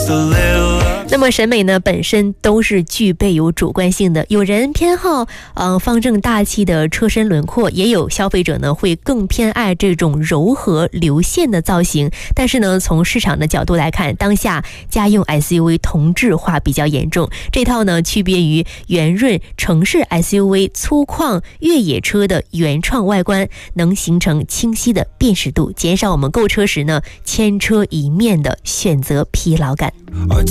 那么审美呢本身都是具备有主观性的，有人偏好方正大气的车身轮廓，也有消费者呢会更偏爱这种柔和流线的造型。但是呢从市场的角度来看，当下家用 SUV 同质化比较严重，这套呢区别于圆润城市 SUV 粗犷越野车的原创外观，能形成清晰的辨识度，减少我们购车时呢千车一面的选择疲劳感。